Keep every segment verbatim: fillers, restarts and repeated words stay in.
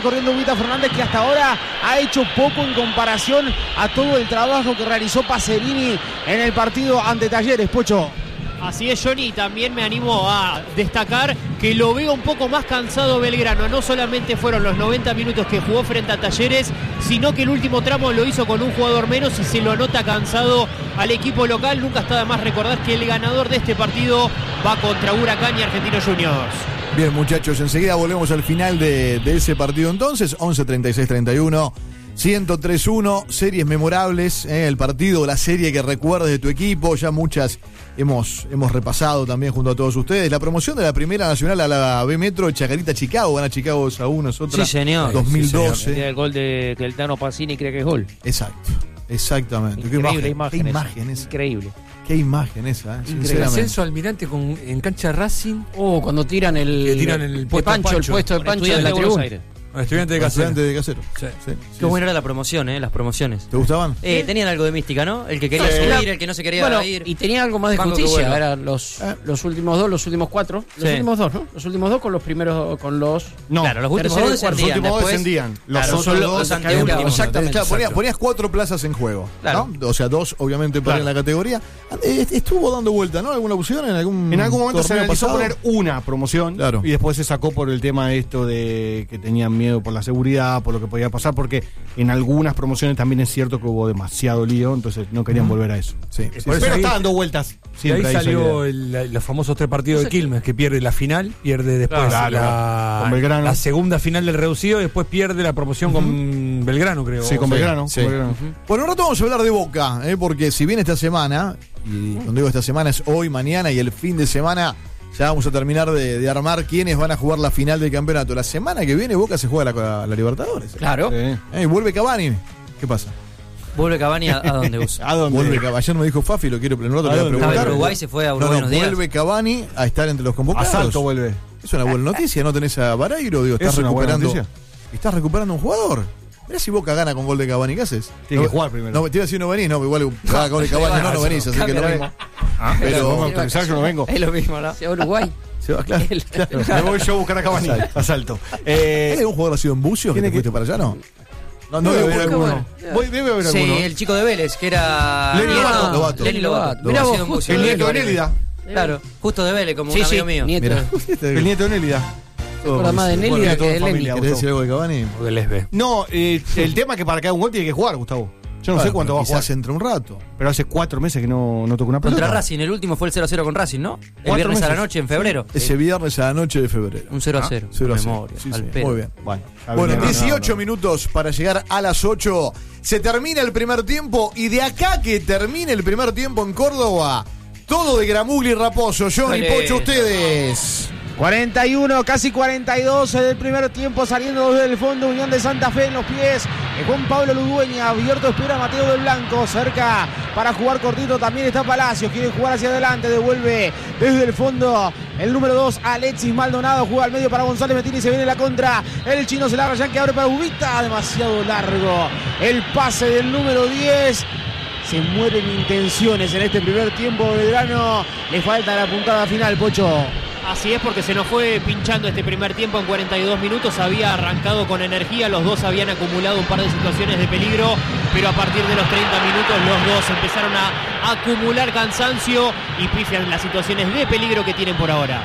corriendo Ubita Fernández, que hasta ahora ha hecho poco en comparación a todo el trabajo que realizó Pacerini en el partido ante Talleres, Pocho. Así es, Johnny, también me animo a destacar que lo veo un poco más cansado Belgrano. No solamente fueron los noventa minutos que jugó frente a Talleres, sino que el último tramo lo hizo con un jugador menos y se lo nota cansado al equipo local. Nunca está de más recordar que el ganador de este partido va contra Huracán y Argentinos Juniors. Bien, muchachos, enseguida volvemos al final de, de ese partido entonces. once treinta y seis treinta y uno ciento tres uno, series memorables, eh, el partido, la serie que recuerdes de tu equipo, ya muchas hemos, hemos repasado también junto a todos ustedes. La promoción de la Primera Nacional a la B Metro, Chacarita Chicago, gana Chicago dos a uno, es otra. Sí, señor. dos mil doce. Sí, señor. El gol de que el Tano Pacini cree que es gol. Exacto, exactamente. Increíble qué imagen, qué imagen esa. Increíble. Qué imagen esa, eh, el ascenso Almirante con, en cancha Racing. Oh, cuando tiran el, que tiran el puesto de Pancho, Pancho, el puesto de Pancho de la tribuna. Estudiante de Casero. Estudiante de Casero. Sí. Sí. Qué buena era la promoción, ¿eh? Las promociones. ¿Te gustaban? Eh, tenían algo de mística, ¿no? El que quería Sí. subir, el que no se quería Bueno, ir. y tenía algo más de Banco que justicia. vuelva. Eran los, eh, los últimos dos, los últimos cuatro. Los Sí. últimos dos, ¿no? Los últimos dos con los primeros, con los... No, Claro, los últimos dos tercero y cuarto. los descendían. últimos dos Después, descendían. Los claro, otros son dos los caían anteúltimos. últimos. Exactamente. Claro, ponías, exacto. ponías cuatro plazas en juego, Claro. ¿no? O sea, dos obviamente para Claro. en la categoría. Eh, Estuvo dando vuelta, ¿no? ¿Alguna opción en algún En algún momento se torneo analizó pasado? poner una promoción, Claro. y después se sacó por el tema de esto de que tenían miedo por la seguridad, por lo que podía pasar, porque en algunas promociones también es cierto que hubo demasiado lío, entonces no querían volver a eso. Sí. Eh, sí, por sí. eso Pero ahí- está dando vueltas. Y Siempre ahí hay esa salió idea. el- la- los famosos tres partidos de Quilmes, que pierde la final, pierde después Claro, la, con Belgrano. la segunda final del reducido y después pierde la promoción con Belgrano, creo. Sí, con O sea, Belgrano. Sí. con Belgrano. Bueno, un rato vamos a hablar de Boca, ¿eh? Porque si bien esta semana, y cuando digo esta semana es hoy, mañana y el fin de semana, ya vamos a terminar de, de armar quiénes van a jugar la final del campeonato. La semana que viene Boca se juega la, la Libertadores. Claro. Sí. ¿Eh? Y vuelve Cavani. ¿Qué pasa? Vuelve Cavani a, a donde usa. ¿A dónde? Vuelve Cavani. Ayer me dijo Fafi, lo quiero en un rato ¿A le voy a dónde? Estaba preguntar. en Uruguay, se fue a No, Uruguay no, unos días. vuelve Cavani a estar entre los convocados. Asalto vuelve. Es una buena noticia, ¿no tenés a Vareiro? Digo, estás Es una buena recuperando. noticia. Estás recuperando un jugador. Mirá si Boca gana con gol de Cavani, ¿qué haces? Tiene No, que jugar primero. No, te iba a decir no venís, no, igual gana gol de Cavani, no, no venís, así que lo mismo. Ah, Pero- pero vamos a autorizar, yo no vengo. Es lo mismo, ¿no? Se va a Uruguay. Se va, claro. Claro, me voy yo a buscar a Cavani. Asalto. Eh, ¿Hay algún jugador nacido en Bucios que te tiene que- fuiste para allá, no? no, no Debe debe haber haber alguno. alguno. Voy, debe haber Sí, alguno. el chico de Vélez, que era... Lenny nieto- Lobato. Lobato. Lenny Lobato. Mirá vos, Nacido en Bucios. El nieto de Nélida. Claro, justo de Vélez, como Sí, un sí, amigo mío. nieto. Mirá. El nieto de Nélida. Se acuerda más de Bueno, Nélida todo que de en Lenny. familia. ¿Querés decir algo de Cavani? Porque les ve. No, eh, el tema es que para que haga un gol tiene que jugar, Gustavo. Yo no Bueno, sé cuánto pero va a jugar. quizás entre un rato. Pero hace cuatro meses que no, no toca una pelota. Contra Racing, el último fue el cero a cero con Racing, ¿no? El Cuatro viernes a la meses. noche, en febrero. Ese viernes a la noche de febrero. Un cero a cero. cero a cero. Memoria, Sí, al sí, pedo. muy bien. Bueno, está Bueno, bien. dieciocho No, no, no. minutos para llegar a las ocho. Se termina el primer tiempo y de acá que termine el primer tiempo en Córdoba, todo de Gramugli y Raposo. Johnny, Dale. Pocho, ustedes. cuarenta y uno, casi cuarenta y dos del primer tiempo, saliendo desde el fondo, Unión de Santa Fe en los pies de Juan Pablo Ludueña. Abierto espera a Mateo del Blanco, cerca para jugar cortito también está Palacios, quiere jugar hacia adelante, devuelve desde el fondo el número dos, Alexis Maldonado, juega al medio para González Metini, se viene la contra, el chino se la rayan que abre para Ubita, demasiado largo el pase del número diez. Se mueren intenciones en este primer tiempo. Belgrano le falta la puntada final, Pocho. Así es, porque se nos fue pinchando este primer tiempo en cuarenta y dos minutos. Había arrancado con energía, los dos habían acumulado un par de situaciones de peligro, pero a partir de los treinta minutos los dos empezaron a acumular cansancio y pifian las situaciones de peligro que tienen por ahora.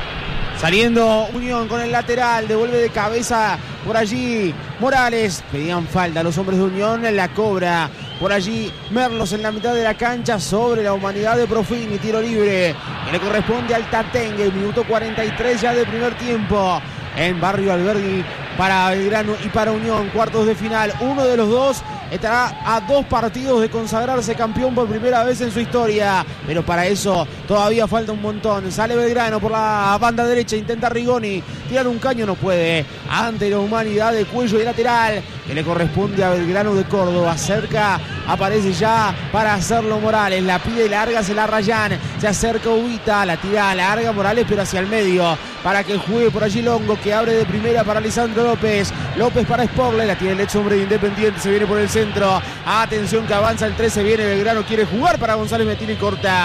Saliendo Unión con el lateral, devuelve de cabeza por allí Morales. Pedían falta los hombres de Unión, la cobra por allí Merlos en la mitad de la cancha sobre la humanidad de Profini. Tiro libre que le corresponde al Tatengue. Minuto cuarenta y tres ya del primer tiempo en Barrio Alberdi para Belgrano y para Unión. Cuartos de final, uno de los dos estará a dos partidos de consagrarse campeón por primera vez en su historia, pero para eso todavía falta un montón. Sale Belgrano por la banda derecha, intenta Rigoni tirar un caño, no puede, ante la humanidad de cuello y lateral que le corresponde a Belgrano de Córdoba. Cerca aparece ya para hacerlo Morales, la pide larga, se la rayan, se acerca Ubita, la tira larga Morales pero hacia el medio para que juegue por allí Longo, que abre de primera para Lisandro López. López para Sporle, la tiene el ex hombre de Independiente, se viene por el centro. Atención que avanza el tres, se viene Belgrano, quiere jugar para González Metini, corta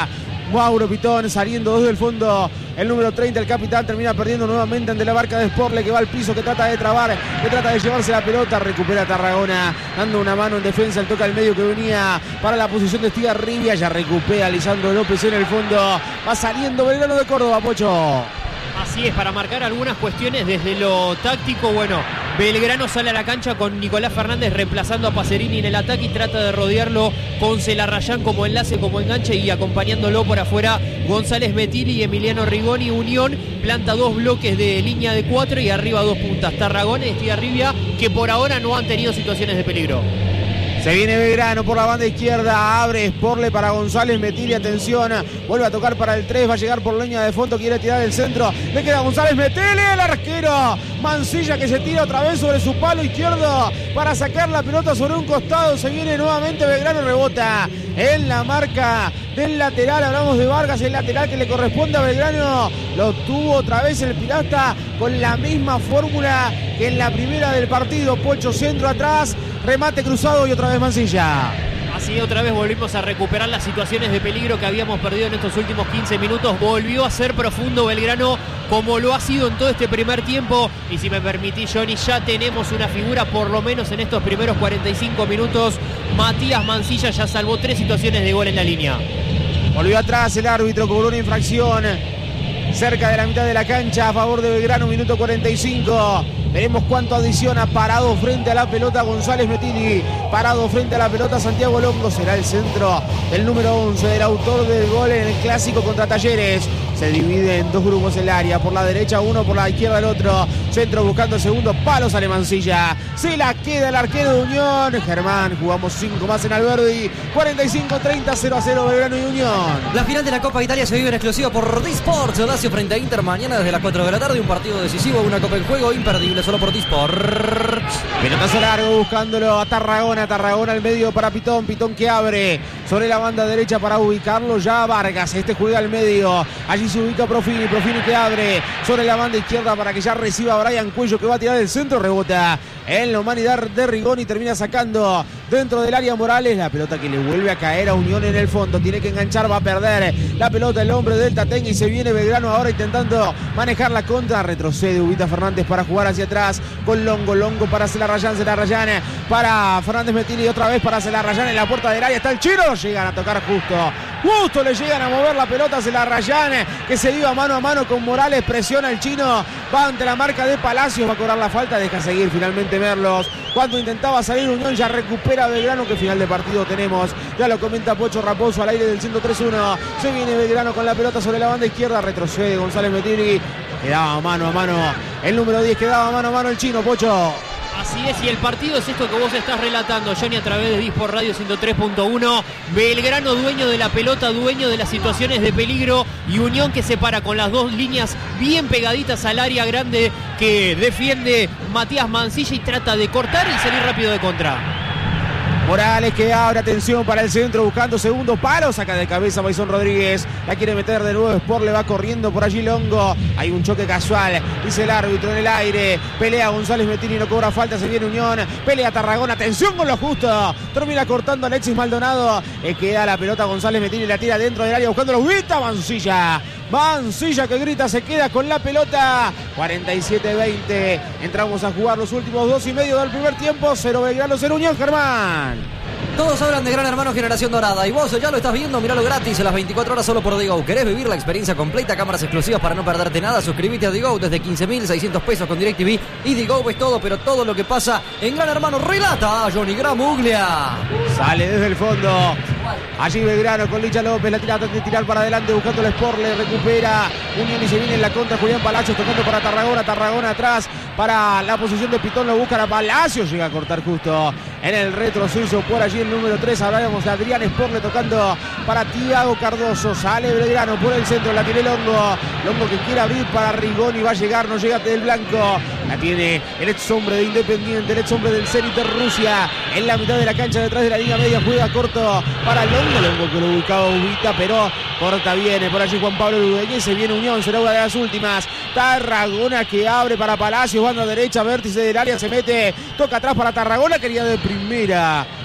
Mauro Pitón saliendo desde el fondo. El número treinta, el capitán, termina perdiendo nuevamente ante la barca de Sporle, que va al piso, que trata de trabar, que trata de llevarse la pelota. Recupera Tarragona, dando una mano en defensa. El toque al medio que venía para la posición de Estigarribia. Ya recupera Lisandro López en el fondo. Va saliendo Belgrano de Córdoba, Pocho. Así es, para marcar algunas cuestiones desde lo táctico. Bueno, Belgrano sale a la cancha con Nicolás Fernández reemplazando a Pacerini en el ataque y trata de rodearlo con Celarrayán como enlace, como enganche, y acompañándolo por afuera González Metilli y Emiliano Rigoni. Unión planta dos bloques de línea de cuatro y arriba dos puntas, Tarragona y Estigarribia, que por ahora no han tenido situaciones de peligro. Se viene Belgrano por la banda izquierda, abre Sporle para González Metilli, atención, vuelve a tocar para el tres, va a llegar por línea de fondo, quiere tirar el centro, le queda González Metilli, el arquero Mancilla que se tira otra vez sobre su palo izquierdo para sacar la pelota sobre un costado. Se viene nuevamente Belgrano, rebota en la marca del lateral, hablamos de Vargas, el lateral que le corresponde a Belgrano, lo tuvo otra vez el Pirata con la misma fórmula que en la primera del partido. Pocho, centro atrás, remate cruzado y otra vez Mancilla. Así otra vez volvimos a recuperar las situaciones de peligro que habíamos perdido en estos últimos quince minutos. Volvió a ser profundo Belgrano como lo ha sido en todo este primer tiempo. Y si me permitís, Johnny, ya tenemos una figura por lo menos en estos primeros cuarenta y cinco minutos. Matías Mancilla ya salvó tres situaciones de gol en la línea. Volvió atrás el árbitro, cobró una infracción cerca de la mitad de la cancha a favor de Belgrano, minuto cuarenta y cinco. Veremos cuánto adiciona. Parado frente a la pelota González Metilli, parado frente a la pelota Santiago Longo. Será el centro del número once, del autor del gol en el clásico contra Talleres. Se divide en dos grupos el área, por la derecha uno, por la izquierda el otro. Centro buscando el segundo palo, sale Mancilla, se la queda el arquero de Unión. Germán, jugamos cinco más en Alberdi. cuarenta y cinco treinta, cero a cero Belgrano y Unión. La final de la Copa Italia se vive en exclusiva por Disport. Lazio frente a Inter mañana desde las cuatro de la tarde. Un partido decisivo, una Copa en juego imperdible solo por Disport. Pelotazo largo buscándolo a Tarragona. Tarragona al medio para Pitón. Pitón que abre sobre la banda derecha para ubicarlo ya Vargas. Este juega al medio. Allí se ubica Profini. Profini que abre sobre la banda izquierda para que ya reciba a Brian Cuello, que va a tirar el centro. Rebota en la humanidad de Rigoni. Termina sacando dentro del área Morales. La pelota que le vuelve a caer a Unión en el fondo. Tiene que enganchar. Va a perder la pelota el hombre del Tatengue. Y se viene Belgrano ahora intentando manejar la contra. Retrocede Ubita Fernández para jugar hacia atrás con Longo. Longo para Celarrayán. Celarrayán para Fernández Metilli. Otra vez para Celarrayán en la puerta del área. Está el Chino. Lo llegan a tocar justo. Justo le llegan a mover la pelota a Celarrayán, que se iba mano a mano con Morales. Presiona el Chino. Va ante la marca de Palacios. Va a cobrar la falta. Deja seguir finalmente Merlos. Cuando intentaba salir Unión, ya recupera Belgrano. Que final de partido tenemos. Ya lo comenta Pocho Raposo al aire del ciento tres uno. Se viene Belgrano con la pelota sobre la banda izquierda. Retrocede González Metilli. Quedaba mano a mano el número diez. Quedaba mano a mano el Chino, Pocho. Así es, y el partido es esto que vos estás relatando, Johnny, a través de Disport Radio ciento tres punto uno. Belgrano dueño de la pelota, dueño de las situaciones de peligro, y Unión que se para con las dos líneas bien pegaditas al área grande que defiende Matías Mancilla y trata de cortar y salir rápido de contra. Morales que abre, atención para el centro, buscando segundo palo, saca de cabeza Maison Rodríguez, la quiere meter de nuevo Sport, le va corriendo por allí Longo, hay un choque casual, dice el árbitro en el aire, pelea González Metilli, no cobra falta, se viene Unión, pelea Tarragona, atención con lo justo, termina cortando a Alexis Maldonado, le queda la pelota González Metilli, la tira dentro del área buscando los Vita, Mancilla, Mancilla que grita, se queda con la pelota. Cuarenta y siete veinte, entramos a jugar los últimos dos y medio del primer tiempo. Cero Belgrano, cero Unión. Germán. Todos hablan de Gran Hermano Generación Dorada y vos ya lo estás viendo, miralo gratis a las veinticuatro horas solo por Digo. ¿Querés vivir la experiencia completa? Cámaras exclusivas para no perderte nada. Suscríbete a Digo desde quince mil seiscientos pesos con DirecTV. Y Digo es todo, pero todo lo que pasa en Gran Hermano. Relata Johnny Gramuglia. Sale desde el fondo. Allí Belgrano con Licha López, la tira de tirar para adelante buscando el Sport, le recupera Unión y se viene en la contra Julián Palacios tocando para Tarragona, Tarragona atrás para la posición de Pitón, lo busca a Palacios, llega a cortar justo en el retroceso por allí el número tres, hablábamos de Adrián Sporle tocando para Tiago Cardoso, sale Belgrano por el centro, la tiene Longo, Longo que quiere abrir para Rigoni, va a llegar, no llega del blanco, la tiene el ex hombre de Independiente, el ex hombre del Zenit de Rusia, en la mitad de la cancha detrás de la línea media, juega corto para Longo, Longo que lo buscaba Ubita, pero corta viene por allí Juan Pablo Ludeñez, se viene Unión, será una de las últimas, Tarragona que abre para Palacios, banda derecha, vértice del área, se mete, toca atrás para Tarragona, quería de primera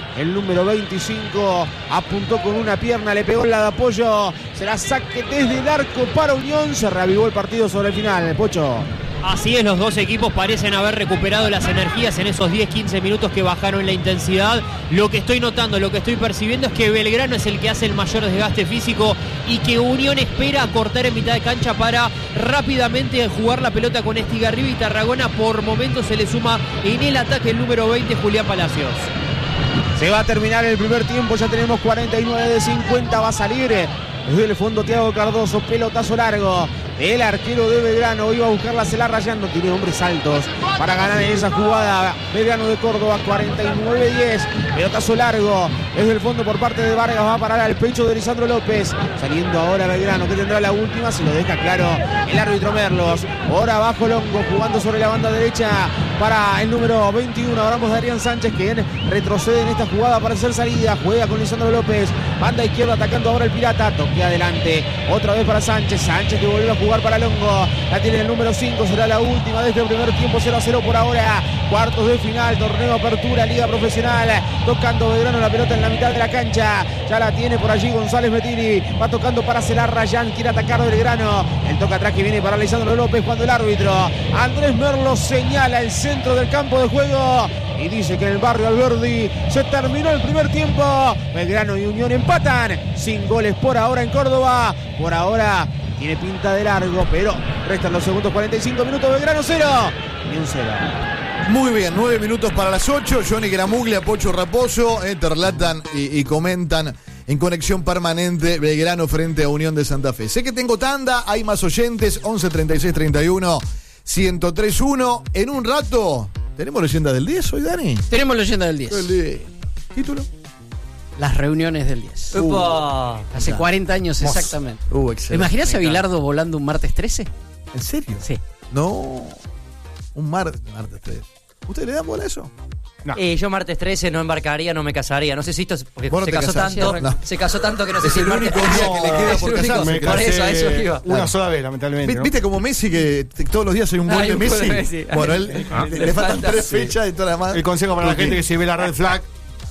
El número veinticinco apuntó con una pierna, le pegó la de apoyo. Será saque desde el arco para Unión. Se reavivó el partido sobre el final, el Pocho. Así es, los dos equipos parecen haber recuperado las energías en esos diez quince minutos que bajaron la intensidad. Lo que estoy notando, lo que estoy percibiendo es que Belgrano es el que hace el mayor desgaste físico y que Unión espera cortar en mitad de cancha para rápidamente jugar la pelota con Estigarribia y Tarragona. Por momentos se le suma en el ataque el número veinte, Julián Palacios. Se va a terminar el primer tiempo, ya tenemos cuarenta y nueve de cincuenta, va a salir desde el fondo Thiago Cardoso, pelotazo largo. El arquero de Belgrano iba a buscarla, se la rayando, tiene hombres altos para ganar en esa jugada. Belgrano de Córdoba, cuarenta y nueve diez, pelotazo largo desde el fondo por parte de Vargas, va a parar al pecho de Lisandro López. Saliendo ahora Belgrano, que tendrá la última, se lo deja claro el árbitro Merlos. Ahora abajo Longo, jugando sobre la banda derecha para el número veintiuno. Hablamos de Adrián Sánchez, que retrocede en esta jugada para hacer salida. Juega con Lisandro López, banda izquierda atacando ahora el Pirata. Toque adelante, otra vez para Sánchez. Sánchez que volvió a jugar para Longo, la tiene el número cinco, será la última de este primer tiempo. Cero a cero por ahora, cuartos de final, torneo apertura, liga profesional. Tocando Belgrano la pelota en la mitad de la cancha, ya la tiene por allí González Metini, va tocando para Celar. Rayán quiere atacar Belgrano, el toque atrás que viene para Lisandro López cuando el árbitro Andrés Merlos señala el centro del campo de juego y dice que en el barrio Alberdi se terminó el primer tiempo. Belgrano y Unión empatan, sin goles por ahora en Córdoba. Por ahora tiene pinta de largo, pero restan los segundos, cuarenta y cinco minutos. Belgrano cero, Unión cero. Muy bien, nueve minutos para las ocho. Johnny Gramuglia, Pocho Raposo, eh, te relatan y, y comentan en conexión permanente Belgrano frente a Unión de Santa Fe. Sé que tengo tanda, hay más oyentes, once treinta y seis treinta y uno ciento tres uno. En un rato, ¿tenemos leyenda del diez hoy, Dani? Tenemos leyenda del diez. El diez. ¿Título? Las reuniones del diez. Uh, Hace cuarenta años Hermoso. exactamente. Uh, ¿Te excelente. imaginas a Bilardo volando un martes trece? ¿En serio? Sí. No. Un martes, martes tres. ¿Ustedes le dan bola a eso? No. Eh, yo martes trece no embarcaría, no me casaría. No sé si esto es porque ¿Vos no se te casó casás? tanto. No. Se casó tanto que no sé Es si el el martes único día no, que le queda es por el único. casarse. Me Por casé eso, a eso iba. una sola vez, lamentablemente. ¿no? ¿Viste como Messi que t- todos los días hay un gol Hay de un gol Messi? de Messi. Bueno, él Ah. le, le faltan falta, tres sí. fechas y toda la más. El consejo para la gente que si ve la red flag,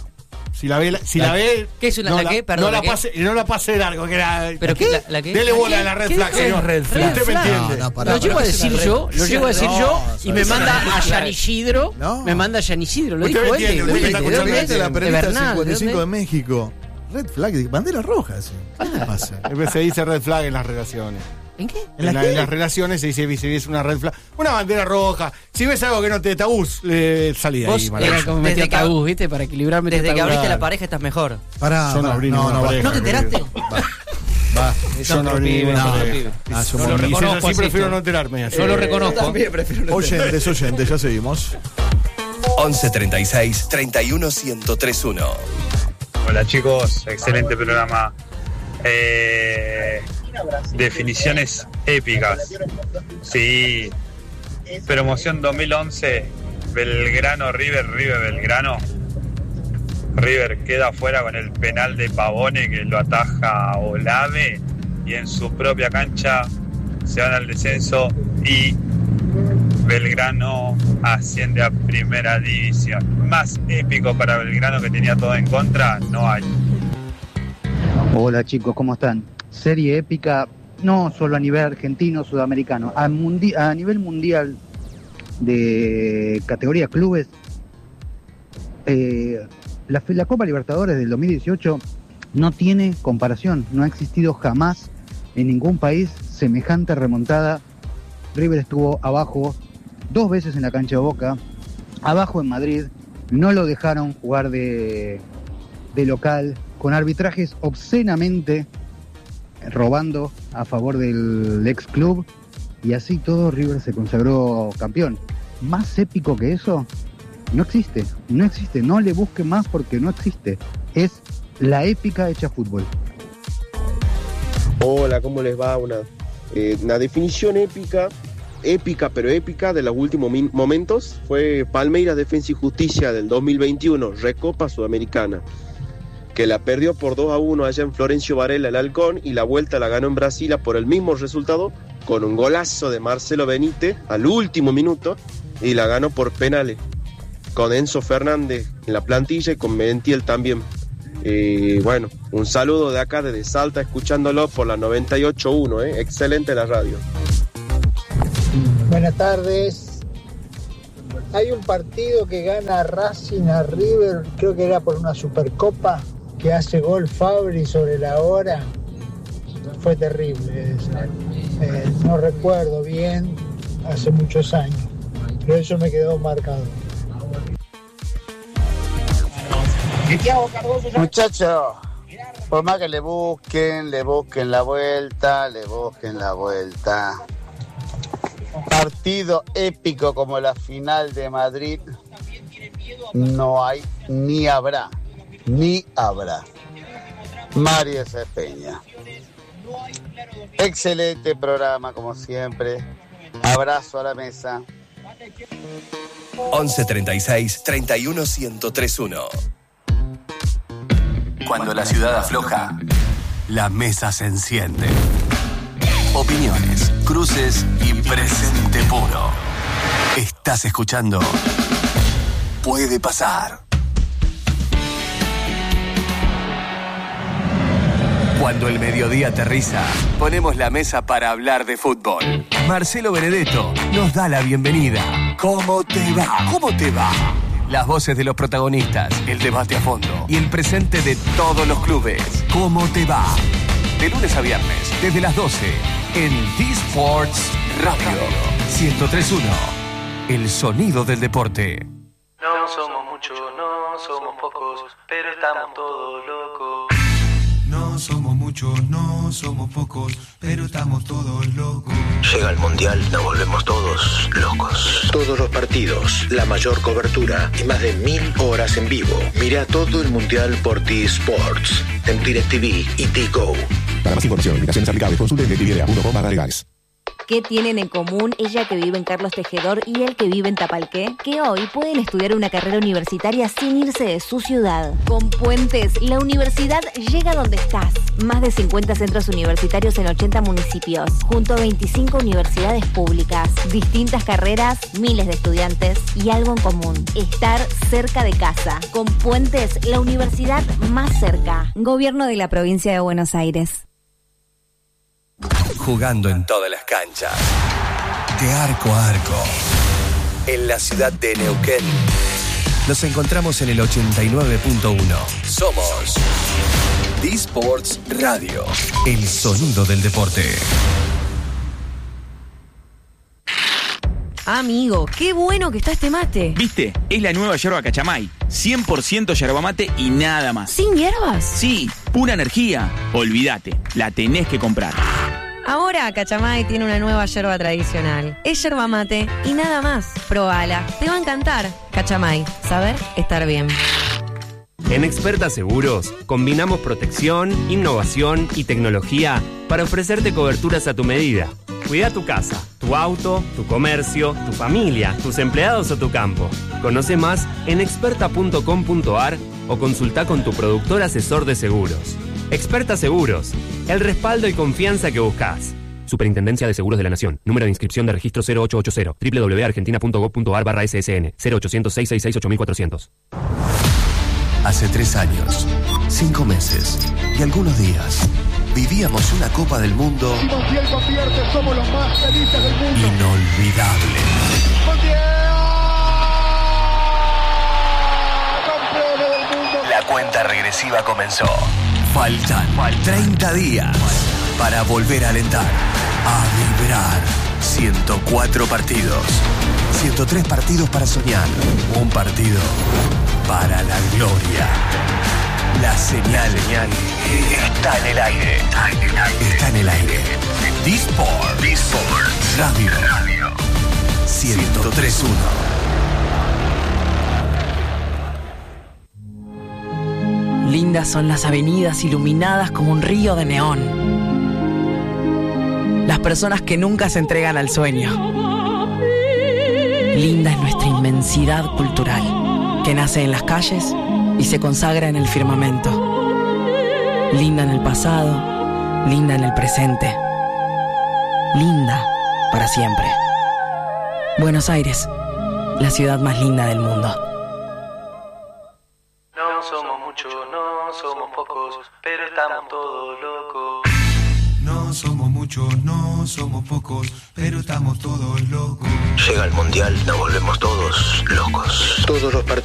si la ve, si la ve, ¿Qué es una- no la qué? Perdón, no ¿la la qué? pase, no la pase de largo, que era. ¿Pero qué? ¿La, la qué? Dele ¿La bola qué? a la red ¿Qué flag, dijo? señor. Red flag. Usted me No, entiende. no, pará, Lo pará. llego a decir yo, lo llego a decir No, yo y me eso manda no. a Yan Isidro, No. me manda a Yan Isidro, lo Usted dijo me él. entiende, de- usted de- está de- escuchando de- ¿Viste la de periodista Bernal, cincuenta y cinco ¿de de México? Red flag, bandera roja. ¿Sí? ¿Qué te pasa? Se dice red flag en las relaciones. ¿En qué? En, ¿En la- la qué? en las relaciones se dice, si ves una red flag, una bandera roja. Si ves algo que no te tabús, eh, salí de ahí, Vos, Era maravilloso. como Desde metía que- tabú, ¿viste? Para equilibrarme. Desde que tabú. abriste Claro. la pareja estás mejor. Pará, Yo no pará. abrí no, ninguna no, va. pareja, ¿No te enteraste? Va. Va. Yo no abrí ninguna No, pareja. ah, somos- Y si es reconozco, así, Asisto. prefiero no enterarme. así. Yo lo reconozco. Oyentes, oyentes, ya seguimos. once treinta y seis treinta y uno ciento tres uno. Hola chicos, excelente programa. Eh, definiciones épicas. Sí. Promoción dos mil once, Belgrano, River, River, Belgrano. River queda fuera con el penal de Pavone que lo ataja Olave y en su propia cancha se van al descenso y Belgrano asciende a primera división. Más épico para Belgrano, que tenía todo en contra, no hay. Hola chicos, ¿cómo están? Serie épica, no solo a nivel argentino, sudamericano, a, mundi- a nivel mundial de categoría clubes. Eh, la, la Copa Libertadores del dos mil dieciocho no tiene comparación, no ha existido jamás en ningún país semejante remontada. River estuvo abajo dos veces en la cancha de Boca, abajo en Madrid, no lo dejaron jugar de, de local, con arbitrajes obscenamente robando a favor del ex club, y así todo River se consagró campeón. Más épico que eso no existe, no existe, no le busque más porque no existe. Es la épica hecha fútbol. Hola, ¿cómo les va? Una, eh, una definición épica, épica pero épica de los últimos min- momentos fue Palmeiras Defensa y Justicia del dos mil veintiuno, Recopa Sudamericana, que la perdió por dos a uno allá en Florencio Varela, el Halcón, y la vuelta la ganó en Brasilia por el mismo resultado, con un golazo de Marcelo Benítez al último minuto, y la ganó por penales. con Enzo Fernández en la plantilla y con Merentiel también. Eh, bueno, un saludo de acá desde Salta, escuchándolo por la noventa y ocho punto uno, eh. Excelente la radio. Buenas tardes. Hay un partido que gana Racing a River, creo que era por una Supercopa, que hace gol Fabri sobre la hora. Fue terrible eso. Eh, no recuerdo bien, hace muchos años, pero eso me quedó marcado. Muchachos, por más que le busquen, le busquen la vuelta, le busquen la vuelta. Partido épico como la final de Madrid no hay ni habrá, ni habrá. Mario Cepeña. Excelente programa como siempre. Abrazo a la mesa. once treinta y seis, treinta y uno, ciento tres uno. Cuando la ciudad afloja, la mesa se enciende. Opiniones, cruces y presente puro. Estás escuchando Puede Pasar. Cuando el mediodía aterriza, ponemos la mesa para hablar de fútbol. Marcelo Benedetto nos da la bienvenida. ¿Cómo te va? ¿Cómo te va? Las voces de los protagonistas, el debate a fondo y el presente de todos los clubes. ¿Cómo te va? De lunes a viernes, desde las doce, en D-Sports Radio ciento tres punto uno. El sonido del deporte. No somos muchos, no somos pocos, pero estamos todos locos. No somos muchos, no somos pocos, pero estamos todos locos. Llega el Mundial, nos volvemos todos locos. Todos los partidos, la mayor cobertura y más de mil horas en vivo. Mira todo el Mundial por T-Sports, en DirecTV y T-Go. Para más información, invitaciones aplicables, consulte en directv punto com barra legales. ¿Qué tienen en común ella que vive en Carlos Tejedor y él que vive en Tapalqué? Que hoy pueden estudiar una carrera universitaria sin irse de su ciudad. Con Puentes, la universidad llega donde estás. Más de cincuenta centros universitarios en ochenta municipios, junto a veinticinco universidades públicas. Distintas carreras, miles de estudiantes y algo en común: estar cerca de casa. Con Puentes, la universidad más cerca. Gobierno de la Provincia de Buenos Aires. Jugando en todas las canchas, de arco a arco, en la ciudad de Neuquén. Nos encontramos en el ochenta y nueve punto uno. Somos D-Sports Radio, el sonido del deporte. Amigo, qué bueno que está este mate. ¿Viste? Es la nueva yerba Cachamay. cien por ciento yerba mate y nada más. ¿Sin hierbas? Sí, pura energía. Olvídate, la tenés que comprar. Ahora Cachamay tiene una nueva yerba tradicional. Es yerba mate y nada más. Probala, te va a encantar. Cachamay, saber estar bien. En Experta Seguros combinamos protección, innovación y tecnología para ofrecerte coberturas a tu medida. Cuida tu casa, tu auto, tu comercio, tu familia, tus empleados o tu campo. Conoce más en experta punto com punto ar o consulta con tu productor asesor de seguros. Experta Seguros, el respaldo y confianza que buscas. Superintendencia de Seguros de la Nación. Número de inscripción de registro cero ocho ocho cero. doble u doble u doble u punto argentina punto gov punto ar barra ese ese ene. cero ochocientos, seiscientos sesenta y seis, ocho mil cuatrocientos. Hace tres años, cinco meses y algunos días, vivíamos una Copa del Mundo somos los más felices del mundo. Inolvidable. La cuenta regresiva comenzó. Faltan treinta días para volver a alentar, a vibrar. ciento cuatro partidos, ciento tres partidos para soñar, un partido para la gloria. La señal está en el aire. Está en el aire. D-Sports Radio ciento tres punto uno. Lindas son las avenidas iluminadas como un río de neón. Las personas que nunca se entregan al sueño. Linda es nuestra inmensidad cultural, que nace en las calles y se consagra en el firmamento. Linda en el pasado, linda en el presente. Linda para siempre. Buenos Aires, la ciudad más linda del mundo. No somos muchos, no somos pocos, pero estamos todos locos. No somos muchos, no somos pocos, pero estamos todos locos. Llega el mundial, nos volvemos todos locos. Todos los partidos.